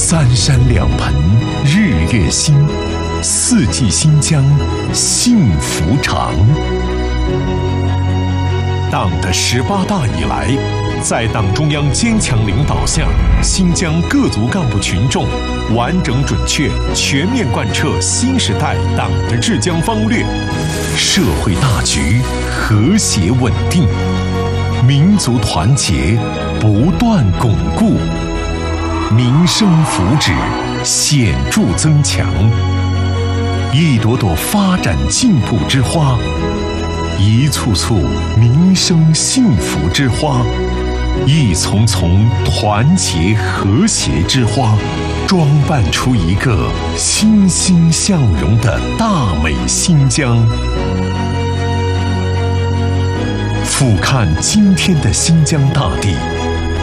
三山两盆日月新，四季新疆幸福长。党的18大以来，在党中央坚强领导下，新疆各族干部群众完整准确全面贯彻新时代党的治疆方略，社会大局和谐稳定，民族团结不断巩固，民生福祉显著增强，一朵朵发展进步之花，一簇簇民生幸福之花，一丛丛团结和谐之花，装扮出一个欣欣向荣的大美新疆。俯瞰今天的新疆大地，